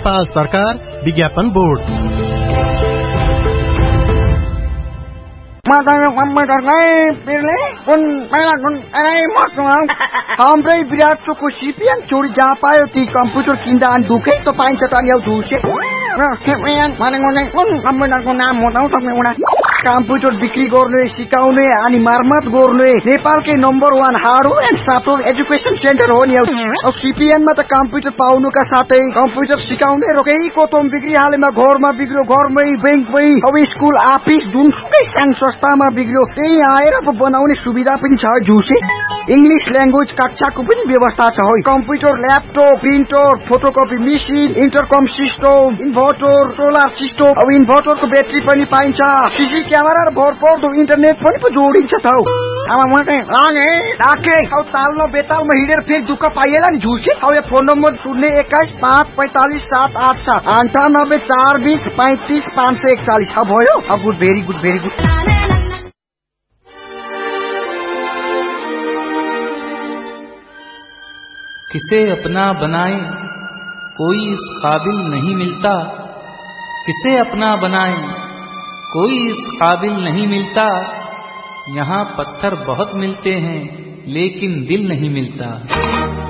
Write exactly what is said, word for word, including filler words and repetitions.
नेपाल सरकार विज्ञापन बोर्ड। हाम्रै विराट चोकको सिपिएन चोरी जहाँ पायो ती कम्प्युटर किन्दा अनि ढुकै त पाइन्छ त नि झुसे कम्प्युटरको नाम बताउ तपाईँ कम्प्युटर बिक्री गर्ने सिकाउने अनि मर्मत गर्ने नेपालकै number one hardware and software education centre हो नि। अब सिपिएनमा त कम्प्युटर पाउनुका साथै कम्प्युटर सिकाउने रोकै कोतम बिक्री हालेमा घरमा बिग्रियो घरमै बैंकमै अब स्कुल अफिस जुनसुकै सानो संस्थामा बिग्रियो त्यही आएर बनाउने सुविधा पनि छ झुसे। इंग्लिश ल्याङ्ग्वेज कक्षाको पनि व्यवस्था छ हो। Computer laptop printer photocopy machine इन्टरकम system inverter solar system अब इन्भर्टरको ब्याट्री पनि पाइन्छ सीसी क्यामेरा र भरपर्दो इन्टरनेट पनि पो जोडिन्छ त हौ। अब मलाई लागे राखे अब तालमा बेतालमा हिँडेर फेरि दुःख पाइएला नि झुसे। अब यो फोन नम्बर शून्य एक्काइस पाँच पैंतालीस सात आठ सात अन्ठानब्बे चार बीस पैंतीस पाँच सौ एकचालीस अब भयो। अब good very good very good. किसे अपना बनाए कोई इस काबिल नहीं मिलता, किसे अपना बनाए कोई इस काबिल नहीं मिलता। यहाँ पत्थर बहुत मिलते हैं लेकिन दिल नहीं मिलता।